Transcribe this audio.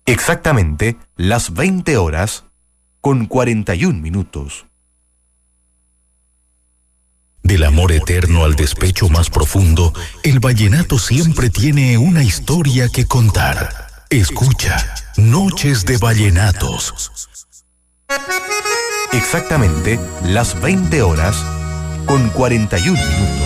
Exactamente las 20 horas con 41 minutos. Del amor eterno al despecho más profundo, el vallenato siempre tiene una historia que contar. Escucha Noches de Vallenatos. Exactamente las 20 horas con 41 minutos.